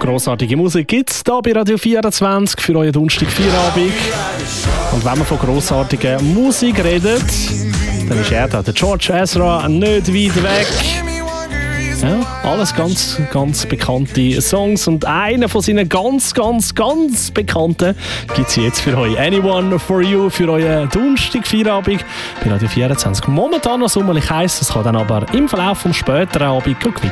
Grossartige Musik gibt es hier bei Radio 24 für euren Donnerstag-Feierabend. Und wenn wir von grossartiger Musik reden, dann ist er da, der George Ezra, nicht weit weg. Ja, alles ganz, ganz bekannte Songs und einer von seinen ganz, ganz, ganz bekannten gibt es jetzt für euch. Anyone for You für euren Donnerstag-Feierabend bei Radio 24. Momentan noch sommerlich heiß, das kann dann aber im Verlauf vom späteren Abend